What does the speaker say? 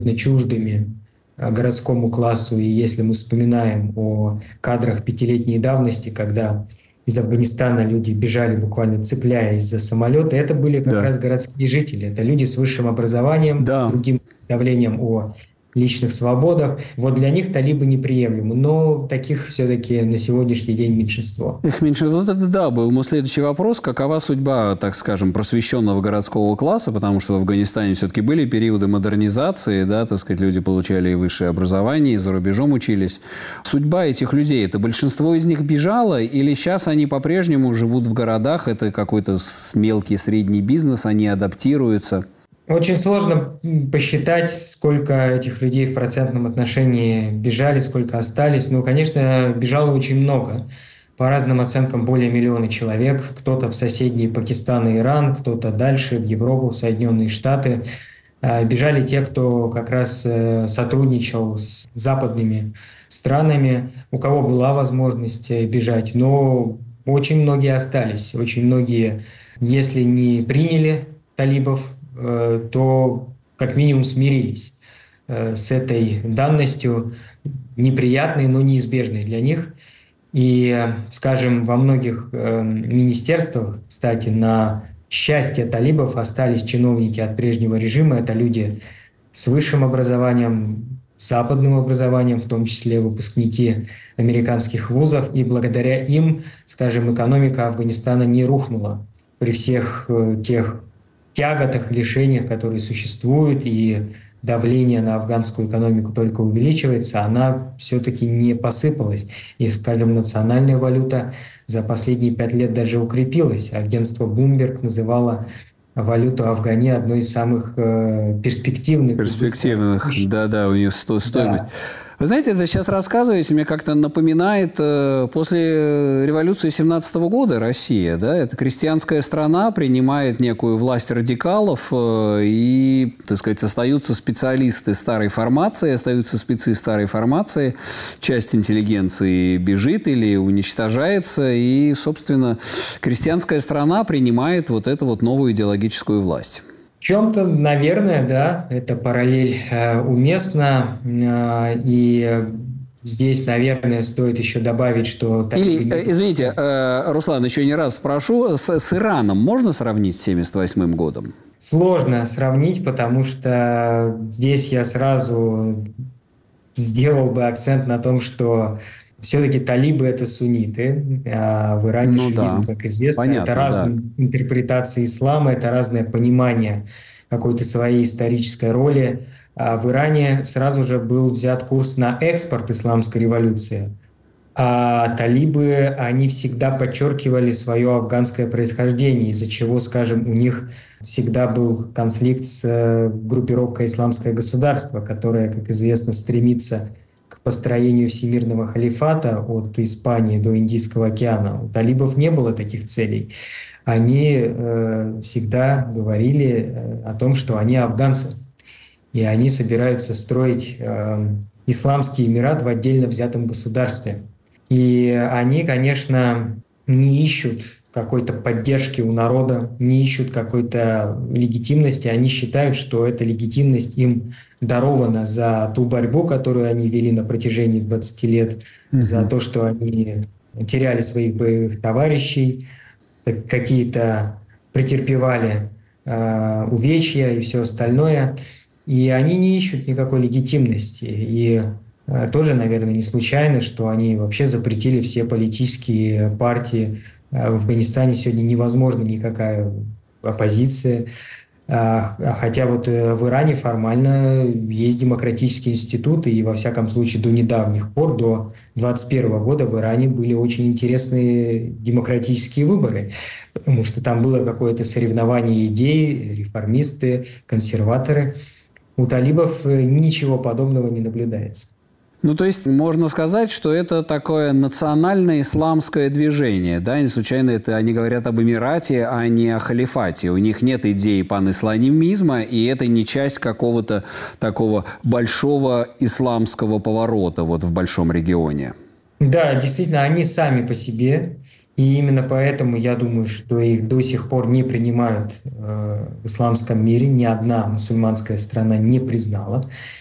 чуждыми городскому классу. И если мы вспоминаем о кадрах пятилетней давности, когда из Афганистана люди бежали, буквально цепляясь за самолеты, это были как Да. раз городские жители. Это люди с высшим образованием, Да. другим представлением о личных свободах. Вот для них талибы неприемлемы, но таких все-таки на сегодняшний день меньшинство. Их меньше. Вот это да, был мой следующий вопрос. Какова судьба, так скажем, просвещенного городского класса? Потому что в Афганистане все-таки были периоды модернизации, да, так сказать, люди получали и высшее образование, и за рубежом учились. Судьба этих людей, это большинство из них бежало, или сейчас они по-прежнему живут в городах, это какой-то мелкий средний бизнес, они адаптируются? Очень сложно посчитать, сколько этих людей в процентном отношении бежали, сколько остались. Но, конечно, бежало очень много. По разным оценкам, более миллиона человек. Кто-то в соседние Пакистан и Иран, кто-то дальше, в Европу, в Соединенные Штаты. Бежали те, кто как раз сотрудничал с западными странами, у кого была возможность бежать. Но очень многие остались. Очень многие, если не приняли талибов, то как минимум смирились с этой данностью, неприятной, но неизбежной для них. И, скажем, во многих министерствах, кстати, на счастье талибов остались чиновники от прежнего режима. Это люди с высшим образованием, с западным образованием, в том числе выпускники американских вузов. И благодаря им, скажем, экономика Афганистана не рухнула при всех тех тяготах, лишениях, которые существуют, и давление на афганскую экономику только увеличивается, она все-таки не посыпалась. И, скажем, национальная валюта за последние 5 лет даже укрепилась. Агентство Bloomberg называло валюту Афгани одной из самых перспективных. Перспективных, да-да, у нее стоимость. Да. Вы знаете, это сейчас рассказываете, мне как-то напоминает после революции 17 года Россия, да, это крестьянская страна, принимает некую власть радикалов, и, так сказать, остаются специалисты старой формации, остаются спецы старой формации, часть интеллигенции бежит или уничтожается, и, собственно, крестьянская страна принимает вот эту вот новую идеологическую власть. В чем-то, наверное, да, эта параллель уместна. И здесь, наверное, стоит еще добавить, что... Или, извините, Руслан, еще не раз спрошу, с Ираном можно сравнить с 1978 годом? Сложно сравнить, потому что здесь я сразу сделал бы акцент на том, что все-таки талибы – это сунниты, а в Иране шиизм, как известно. Понятно, это разные интерпретации ислама, это разное понимание какой-то своей исторической роли. А в Иране сразу же был взят курс на экспорт исламской революции. А талибы, они всегда подчеркивали свое афганское происхождение, из-за чего, скажем, у них всегда был конфликт с группировкой «Исламское государство», которое, как известно, стремится к построению всемирного халифата от Испании до Индийского океана. У талибов не было таких целей. Они всегда говорили о том, что они афганцы, и они собираются строить исламский эмират в отдельно взятом государстве. И они, конечно, не ищут какой-то поддержки у народа, не ищут какой-то легитимности. Они считают, что эта легитимность им дарована за ту борьбу, которую они вели на протяжении 20 лет, за то, что они теряли своих боевых товарищей, какие-то претерпевали увечья и все остальное. И они не ищут никакой легитимности. И тоже, наверное, не случайно, что они вообще запретили все политические партии. В Афганистане сегодня невозможна никакая оппозиция. Хотя вот в Иране формально есть демократические институты, и во всяком случае до недавних пор, до 2021 года в Иране были очень интересные демократические выборы, потому что там было какое-то соревнование идей, реформисты, консерваторы. У талибов ничего подобного не наблюдается. Ну, то есть, можно сказать, что это такое национальное исламское движение, да, не случайно это они говорят об Эмирате, а не о халифате. У них нет идеи панисламизма, и это не часть какого-то такого большого исламского поворота вот в большом регионе. Да, действительно, они сами по себе, И именно поэтому я думаю, что их до сих пор не принимают в исламском мире. Ни одна мусульманская страна не признала.